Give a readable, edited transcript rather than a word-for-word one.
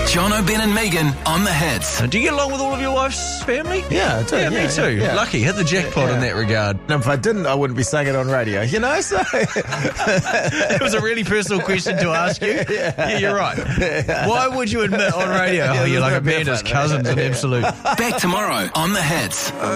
John O'Ben and Megan on the hits. Do you get along with all of your wife's family? Yeah, I do. Yeah, me too. yeah. Lucky. Hit the jackpot in that regard. And if I didn't, I wouldn't be saying it on radio, you know? So It was a really personal question to ask you. Yeah, you're right. Why would you admit on radio, you're like Amanda's cousin's an absolute... Back tomorrow on the hits.